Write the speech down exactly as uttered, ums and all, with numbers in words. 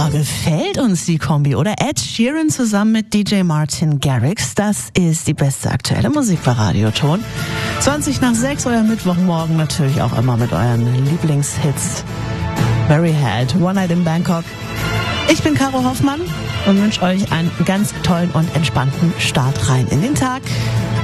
Oh, gefällt uns die Kombi, oder? Ed Sheeran zusammen mit D J Martin Garrix. Das ist die beste aktuelle Musik bei Radioton. zwanzig nach sechs, euer Mittwochmorgen, natürlich auch immer mit euren Lieblingshits. Very Head, One Night in Bangkok. Ich bin Caro Hoffmann und wünsche euch einen ganz tollen und entspannten Start rein in den Tag.